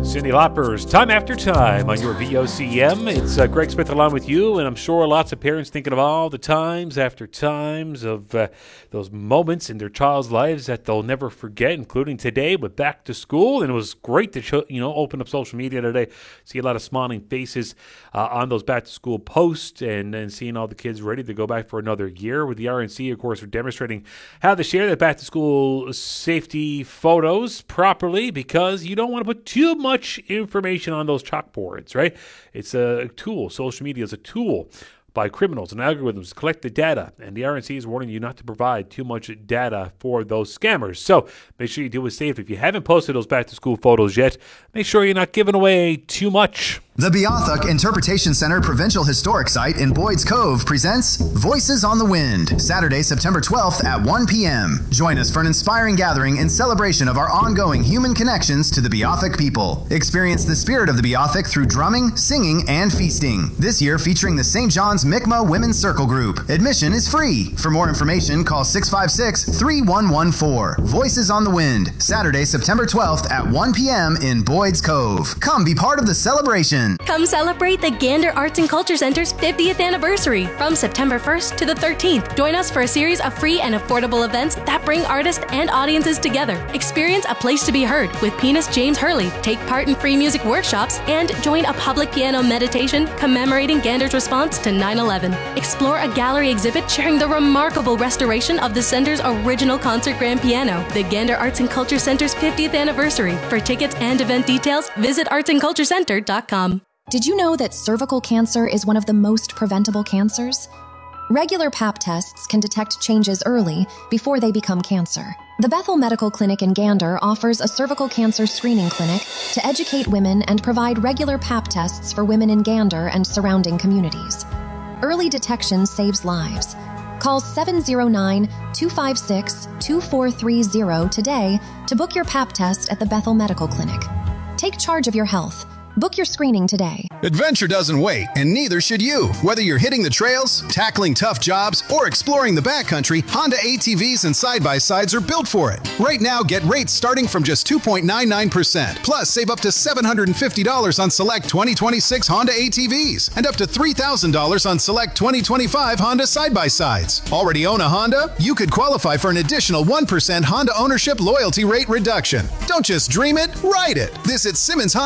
Cyndi Lauper's Time After Time on your VOCM. It's Greg Smith along with you, and I'm sure lots of parents thinking of all the times after times of those moments in their child's lives that they'll never forget, including today with back to school. And it was great to open up social media today, see a lot of smiling faces on those back to school posts, and seeing all the kids ready to go back for another year. With the RNC, of course, we're demonstrating how to share the back to school safety photos properly, because you don't want to put too much information on those chalkboards, right? It's a tool. Social media is a tool by criminals and algorithms to collect the data, and the RNC is warning you not to provide too much data for those scammers. So make sure you do it safe. If you haven't posted those back-to-school photos yet, make sure you're not giving away too much. The Beothuk Interpretation Center Provincial Historic Site in Boyd's Cove presents Voices on the Wind, Saturday, September 12th at 1 p.m. Join us for an inspiring gathering in celebration of our ongoing human connections to the Beothuk people. Experience the spirit of the Beothuk through drumming, singing, and feasting. This year featuring the St. John's Mi'kmaq Women's Circle Group. Admission is free. For more information, call 656-3114. Voices on the Wind, Saturday, September 12th at 1 p.m. in Boyd's Cove. Come be part of the celebration. Come celebrate the Gander Arts and Culture Center's 50th anniversary from September 1st to the 13th. Join us for a series of free and affordable events that bring artists and audiences together. Experience a place to be heard with pianist James Hurley, take part in free music workshops, and join a public piano meditation commemorating Gander's response to 9/11. Explore a gallery exhibit sharing the remarkable restoration of the center's original concert grand piano. The Gander Arts and Culture Center's 50th anniversary. For tickets and event details, visit artsandculturecenter.com. Did you know that cervical cancer is one of the most preventable cancers? Regular Pap tests can detect changes early before they become cancer. The Bethel Medical Clinic in Gander offers a cervical cancer screening clinic to educate women and provide regular Pap tests for women in Gander and surrounding communities. Early detection saves lives. Call 709-256-2430 today to book your Pap test at the Bethel Medical Clinic. Take charge of your health. Book your screening today. Adventure doesn't wait, and neither should you. Whether you're hitting the trails, tackling tough jobs, or exploring the backcountry, Honda ATVs and side-by-sides are built for it. Right now, get rates starting from just 2.99%. Plus, save up to $750 on select 2026 Honda ATVs and up to $3,000 on select 2025 Honda side-by-sides. Already own a Honda? You could qualify for an additional 1% Honda ownership loyalty rate reduction. Don't just dream it, ride it. Visit Simmons Honda